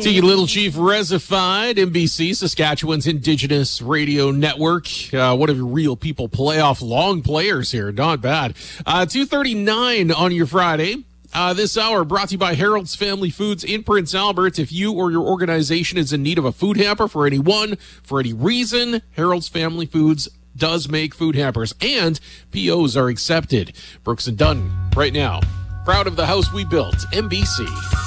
Tiki Little Chief Rezified, NBC, Saskatchewan's Indigenous Radio Network. One of your Real People playoff long players here. Not bad. 2:39 on your Friday. This hour brought to you by Harold's Family Foods in Prince Albert. If you or your organization is in need of a food hamper for anyone, for any reason, Harold's Family Foods does make food hampers, and POs are accepted. Brooks and Dunn, right now. Proud of the house we built, NBC.